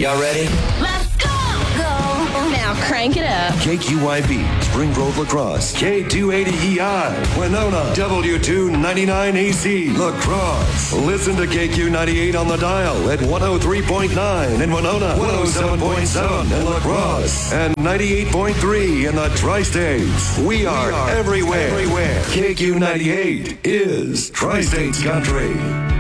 Y'all ready? Let's go! Go! Now crank it up. KQYB, Spring Grove Lacrosse, K280EI, Winona, W299AC, Lacrosse. Listen to KQ98 on the dial at 103.9 in Winona, 107.7 in Lacrosse, and 98.3 in the Tri-States. We are everywhere. KQ98 is Tri-States Country.